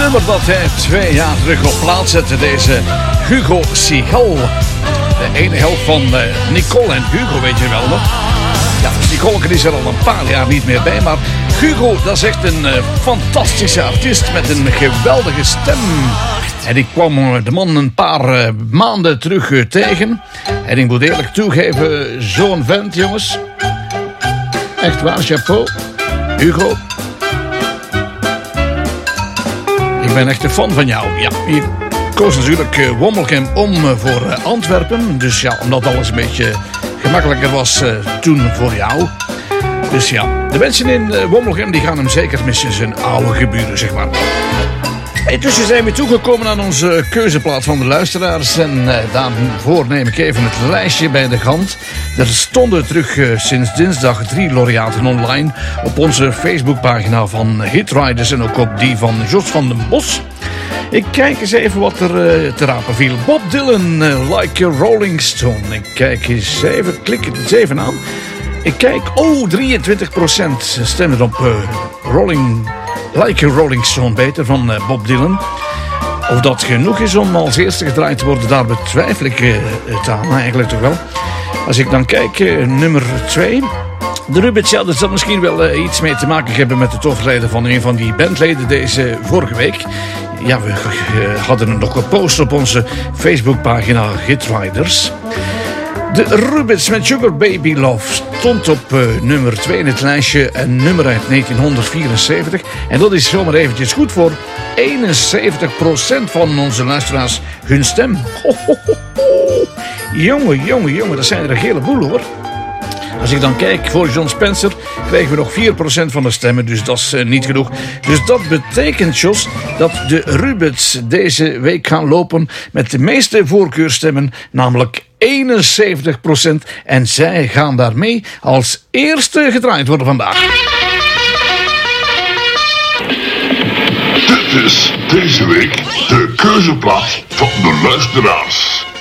nummer dat hij 2 jaar terug op plaats zette, deze Hugo Sigal. De ene helft van Nicole en Hugo, weet je wel nog. Ja, Nicole is er al een paar jaar niet meer bij, maar Hugo, dat is echt een fantastische artiest met een geweldige stem. En ik kwam de man een paar maanden terug tegen. En ik moet eerlijk toegeven, zo'n vent, jongens. Echt waar, chapeau. Hugo. Ik ben echt een fan van jou. Ja, ik koos natuurlijk Wommelgem om voor Antwerpen. Dus ja, omdat alles een beetje gemakkelijker was toen voor jou. Dus ja, de mensen in Wommelgem die gaan hem zeker missen, zijn oude geburen, zeg maar. Intussen zijn we toegekomen aan onze keuzeplaat van de luisteraars. En daarvoor neem ik even het lijstje bij de hand. Er stonden terug sinds dinsdag 3 laureaten online op onze Facebookpagina van Hitriders en ook op die van Jos van den Bos. Ik kijk eens even wat er te rapen viel. Bob Dylan, Like a Rolling Stone. Ik kijk eens even, klik het eens even aan. Ik kijk, 23% stemmen op Like a Rolling Stone beter van Bob Dylan. Of dat genoeg is om als eerste gedraaid te worden, daar betwijfel ik het aan. Maar eigenlijk toch wel. Als ik dan kijk, nummer 2. De Rubits, ja, dat zal misschien wel iets mee te maken hebben met het overlijden van een van die bandleden deze vorige week. Ja, we hadden nog gepost op onze Facebookpagina Hitriders. De Rubits met Sugar Baby Love stond op nummer 2 in het lijstje. Een nummer uit 1974. En dat is zomaar eventjes goed voor 71% van onze luisteraars hun stem. Ho, ho, ho, ho. Jongen, dat zijn er een heleboel hoor. Als ik dan kijk, voor John Spencer krijgen we nog 4% van de stemmen, dus dat is niet genoeg. Dus dat betekent, Jos, dat de Rubits deze week gaan lopen met de meeste voorkeurstemmen, namelijk 71%. En zij gaan daarmee als eerste gedraaid worden vandaag. Dit is deze week de keuzeplaat van de luisteraars.